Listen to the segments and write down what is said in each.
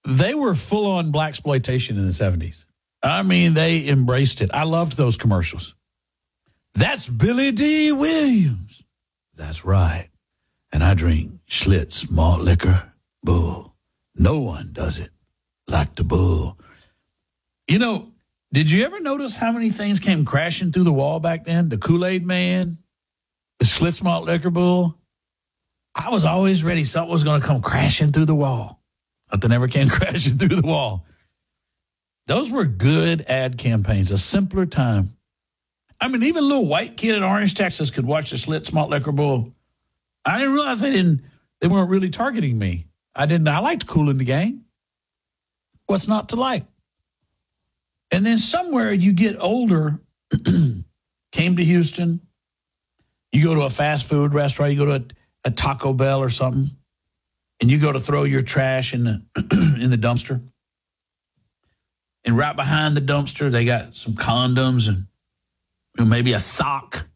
they were full-on blaxploitation in the 70s. I mean, they embraced it. I loved those commercials. That's Billy D. Williams. That's right. And I drink Schlitz malt liquor, Bull. No one does it like the Bull. You know, did you ever notice how many things came crashing through the wall back then? The Kool-Aid Man, the Schlitz malt liquor, Bull. I was always ready something was going to come crashing through the wall. Nothing ever came crashing through the wall. Those were good ad campaigns, a simpler time. I mean, even a little white kid in Orange, Texas could watch the Schlitz malt liquor, Bull. I didn't realize they weren't really targeting me. I liked Kool in the Gang. What's not to like? And then somewhere you get older, came to Houston, you go to a fast food restaurant, you go to a Taco Bell or something, and you go to throw your trash in the in the dumpster. And right behind the dumpster, they got some condoms and maybe a sock,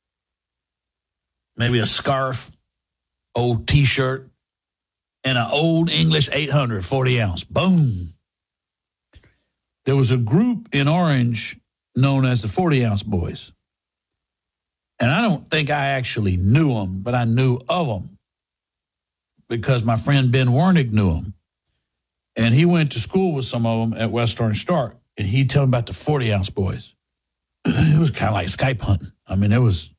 maybe a scarf, old T-shirt, and an Old English 800 40-ounce. Boom. There was a group in Orange known as the 40-ounce boys. And I don't think I actually knew them, but I knew of them because my friend Ben Wernick knew them. And he went to school with some of them at West Orange Stark, and he'd tell them about the 40-ounce boys. It was kind of like Skype hunting. I mean,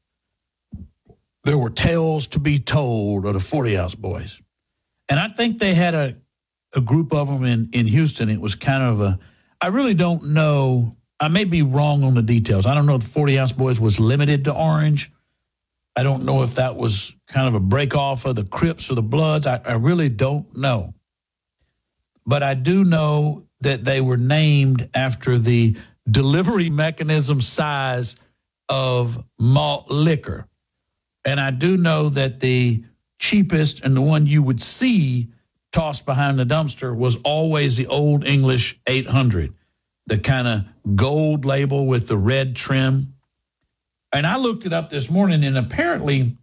there were tales to be told of the 40-ounce boys. And I think they had a group of them in Houston. It was kind of I really don't know. I may be wrong on the details. I don't know if the 40-ounce boys was limited to Orange. I don't know if that was kind of a break-off of the Crips or the Bloods. I really don't know. But I do know that they were named after the delivery mechanism size of malt liquor. And I do know that the cheapest and the one you would see tossed behind the dumpster was always the Old English 800, the kind of gold label with the red trim. And I looked it up this morning, and apparently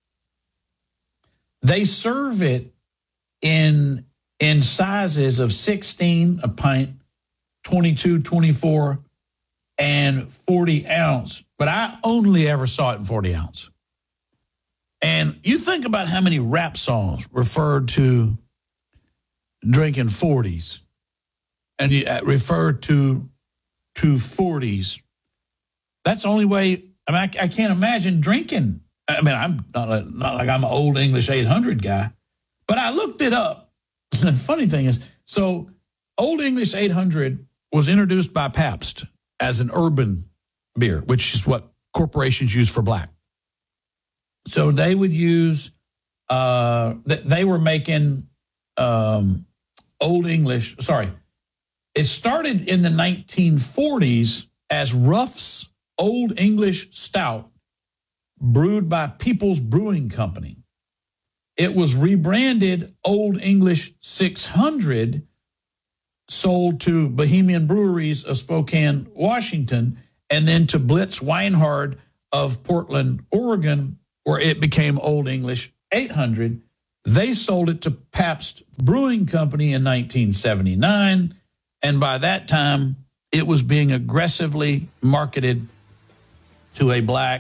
they serve it in sizes of 16 a pint, 22, 24, and 40 ounce. But I only ever saw it in 40 ounce. And you think about how many rap songs referred to drinking 40s, and you refer to 40s. That's the only way. I mean, I can't imagine drinking. I mean, I'm not like I'm an Old English 800 guy, but I looked it up. The funny thing is, so Old English 800 was introduced by Pabst as an urban beer, which is what corporations use for black. So they would use, they were making Old English, it started in the 1940s as Ruff's Old English Stout, brewed by People's Brewing Company. It was rebranded Old English 600, sold to Bohemian Breweries of Spokane, Washington, and then to Blitz Weinhard of Portland, Oregon, where it became Old English 800. They sold it to Pabst Brewing Company in 1979, and by that time, it was being aggressively marketed to a black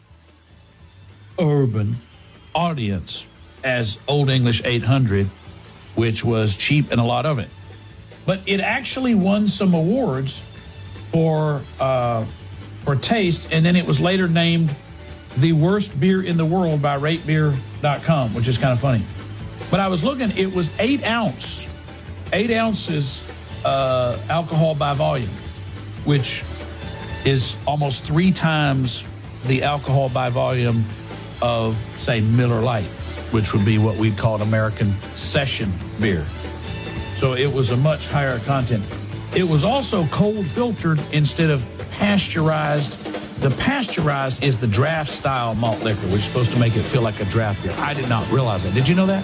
urban audience as Old English 800, which was cheap and a lot of it. But it actually won some awards for taste, and then it was later named the worst beer in the world by ratebeer.com, which is kind of funny. But I was looking, it was 8 ounces alcohol by volume, which is almost 3 times the alcohol by volume of, say, Miller Lite, which would be what we'd call an American session beer. So it was a much higher content. It was also cold filtered instead of pasteurized. The pasteurized is the draft style malt liquor, which is supposed to make it feel like a draft beer. I did not realize that. Did you know that?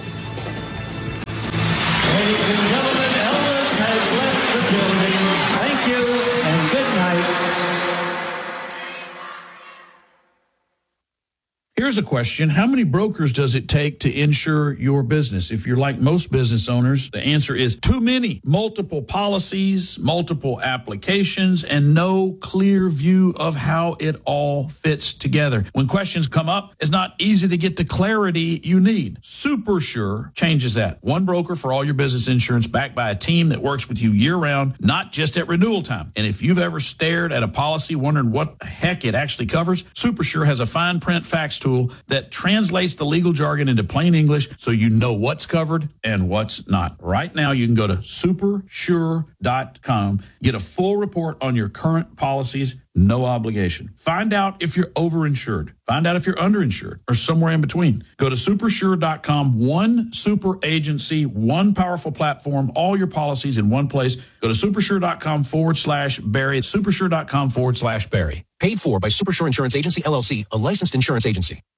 Ladies and gentlemen, Elvis has left the building. Thank you and good night. Here's a question. How many brokers does it take to insure your business? If you're like most business owners, the answer is too many. Multiple policies, multiple applications, and no clear view of how it all fits together. When questions come up, it's not easy to get the clarity you need. SuperSure changes that. One broker for all your business insurance, backed by a team that works with you year-round, not just at renewal time. And if you've ever stared at a policy wondering what the heck it actually covers, SuperSure has a fine print facts tool that translates the legal jargon into plain English so you know what's covered and what's not. Right now, you can go to supersure.com, get a full report on your current policies, no obligation. Find out if you're overinsured. Find out if you're underinsured or somewhere in between. Go to supersure.com, one super agency, one powerful platform, all your policies in one place. Go to supersure.com/Barry. It's supersure.com/Barry. Paid for by Supersure Insurance Agency, LLC, a licensed insurance agency.